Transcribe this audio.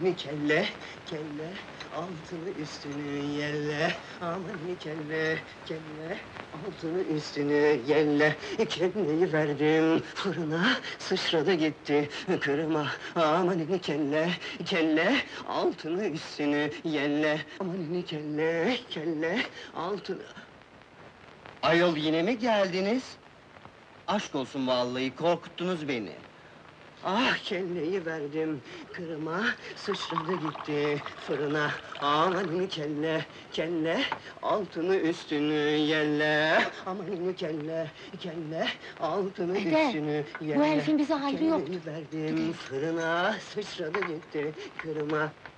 Amanini kelle, kelle, altını üstünü yelle. Amanini kelle, kelle, altını üstünü yelle. Kelleyi verdim fırına, sıçradı gitti kırıma. Amanini kelle, kelle, altını üstünü yelle. Amanini kelle, kelle, altını... Ayol yine mi geldiniz? Aşk olsun vallahi, korkuttunuz beni. Ah, kelleyi verdim kırıma, sıçradı gitti fırına. Amanini kelle, kelle, altını üstünü yelle. Amanini kelle, kelle, altını Dede, üstünü yelle. bu herifin bize hayrı yok. Kelleyi verdim fırına, sıçradı gitti kırıma.